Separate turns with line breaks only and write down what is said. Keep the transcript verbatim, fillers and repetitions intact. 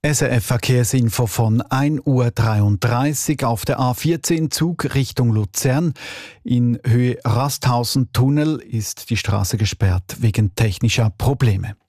S R F Verkehrsinfo von ein Uhr dreiunddreißig auf der A vierzehn Zug Richtung Luzern. In Höhe Rasthausen-Tunnel ist die Straße gesperrt wegen technischer Probleme.